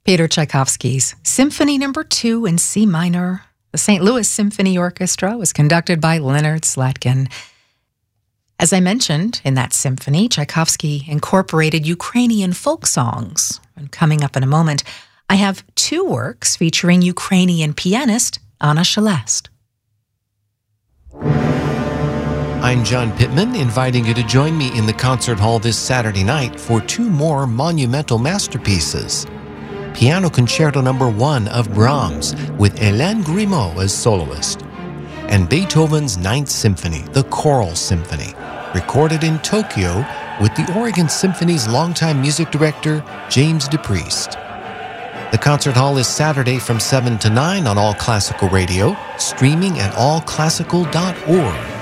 Peter Tchaikovsky's Symphony No. 2 in C minor. The St. Louis Symphony Orchestra was conducted by Leonard Slatkin. As I mentioned, in that symphony, Tchaikovsky incorporated Ukrainian folk songs. And coming up in a moment, I have two works featuring Ukrainian pianist Anna Shelest. I'm John Pittman, inviting you to join me in the concert hall this Saturday night for two more monumental masterpieces. Piano Concerto No. 1 of Brahms with Hélène Grimaud as soloist, and Beethoven's Ninth Symphony, the Choral Symphony, recorded in Tokyo with the Oregon Symphony's longtime music director, James DePriest. The concert hall is Saturday from 7 to 9 on All Classical Radio, streaming at allclassical.org.